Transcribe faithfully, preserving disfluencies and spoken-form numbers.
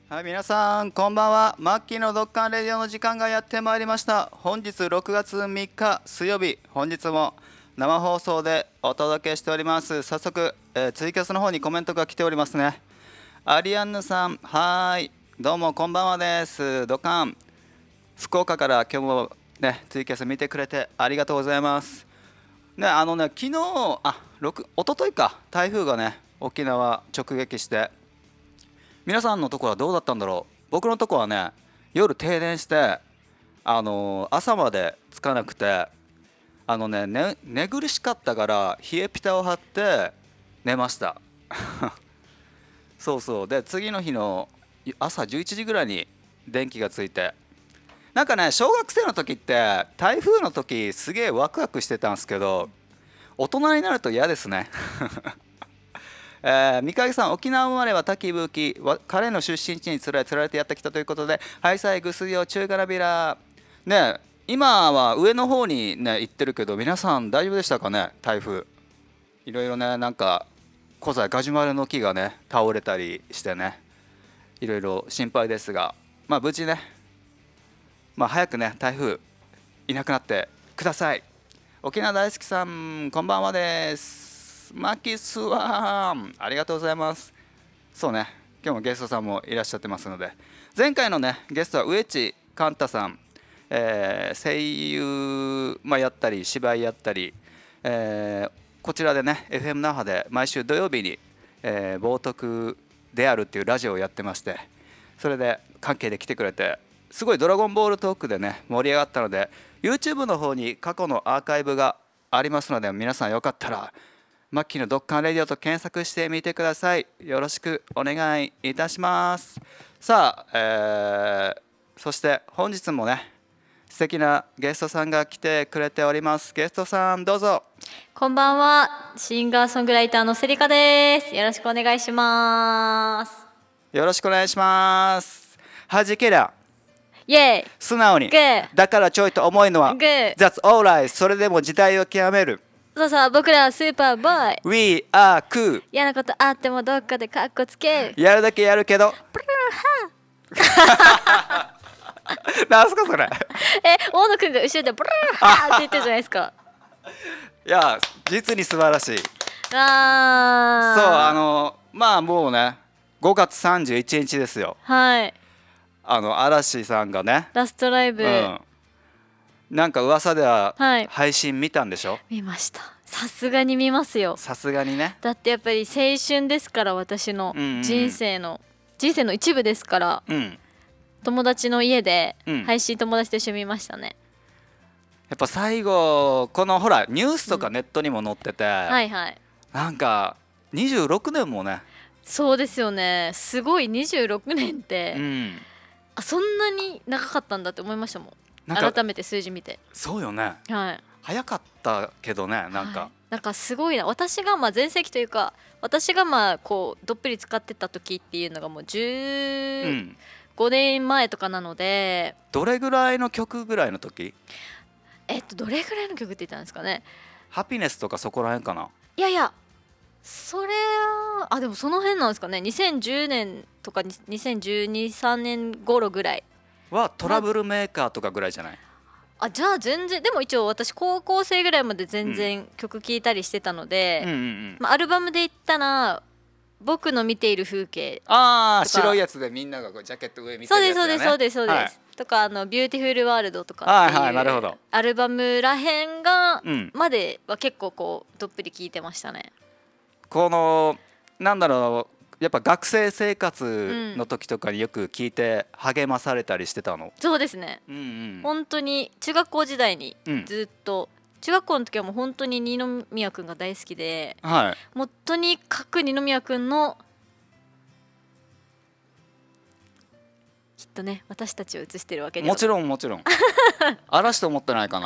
はい、皆さんこんばんは。マッキーのドッカンレディオの時間がやってまいりました。本日ろくがつみっか水曜日、本日も生放送でお届けしております。早速、えーツイキャスの方にコメントが来ておりますね。アリアンヌさん、はーい、どうもこんばんはです。ドカン福岡から今日もねツイキャス見てくれてありがとうございますね。あのね、昨日あ6一昨日か、台風がね沖縄直撃して、皆さんのところはどうだったんだろう。僕のところはね、夜停電して、あのー朝までつかなくて、あのね、ね寝苦しかったから冷えピタを張って寝ました。そうそうで、次の日の朝じゅういちじぐらいに電気がついて、なんかね、小学生の時って台風の時すげえワクワクしてたんですけど、大人になると嫌ですね。えー、三影さん、沖縄生まれは滝ぶき、わ彼の出身地につられつられてやってきたということで、ハイサイグスヨ中ガラビラね。今は上の方にね行ってるけど、皆さん大丈夫でしたかね。台風いろいろね、なんか古材ガジュマルの木がね倒れたりしてね、いろいろ心配ですが、まあ無事ね、まあ早くね台風いなくなってください。沖縄大好きさん、こんばんはです。マキスワン、ありがとうございます。そうね、今日もゲストさんもいらっしゃってますので、前回のねゲストは上地寛太さん、えー声優、まあ、やったり芝居やったり、えーこちらでね エフエム 那覇で毎週土曜日に、えー冒涜であるっていうラジオをやってまして、それで関係で来てくれて、すごいドラゴンボールトークでね盛り上がったので、 YouTube の方に過去のアーカイブがありますので、皆さんよかったらマッキーのドッカンレディオと検索してみてください。よろしくお願いいたします。さあ、えーそして本日もね素敵なゲストさんが来てくれております。ゲストさんどうぞ。 こんばんは、シンガーソングライターのセリカです。よろしくお願いします。 よろしくお願いします。はじけりゃイエーイ。 素直に、 グーだからちょいと重いのはグー。 That's alright。 それでも時代を極めるそうそう、僕らはスーパーボーイ。 We are cool。 嫌なことあってもどっかでカッコつける。 やるだけやるけどなんすかそれ。 え、大野くんが後ろでブルーハーって言ってるじゃないですか。 いや実に素晴らしい。 あー、 そう、あのまあもうねごがつさんじゅういちにちですよ。 はい、 あの嵐さんがね、 ラストライブ、 うん、なんか噂でははい配信見たんでしょ。 見ました。さすがに見ますよ。 さすがにね。 だってやっぱり青春ですから、私のうんうんうん人生の、人生の一部ですから。 うん友達の家でうん配信、友達と一緒に見ましたね。 やっぱ最後このほらニュースとかネットにも載ってて、 はいはい、 なんかにじゅうろくねんもね、 そうですよね。すごい、にじゅうろくねんって、 うんあ、そんなに長かったんだって思いましたもん。 なんか改めて数字見て、 そうよね。 はい、 早かったけどね、なんか、 はい、なんかすごいな。私がまあ全盛期というか、私がまあこうどっぷり使ってた時っていうのがもうう 15 ん、 年前とかなので、 どれぐらいの曲ぐらいの時？ えっとどれぐらいの曲って言ったんですかね。 ハピネスとかそこら辺かな。 いやいや、それはあ、でもその辺なんですかね。にせんじゅうねんとかにせんじゅうに、さんねん頃ぐらい。 はトラブルメーカーとかぐらいじゃない？ あ、じゃあ全然、でも一応私高校生ぐらいまで全然曲聴いたりしてたので、 うんうんうん、 まあ、アルバムで言ったら僕の見ている風景、 ああとか白いやつでみんながこうジャケット上見てそうるやつだね。 ですそうですそうですそうです、 はいとかあのビューティフルワールドとかってはいはい、なるほいうど。 アルバムらへんがうんまでは結構こうどっぷり聴いてましたね。 このなんだろう、やっぱ学生生活の時とかによく聞いて励まされたりしてたの？ そうですね、 うんうん、 本当に中学校時代にうんずっと、中学校の時はもう本当に二宮くんが大好きで、 はいもうとにかく二宮くんのきっとね私たちを映してるわけではもちろんもちろん嵐と思ってないかな。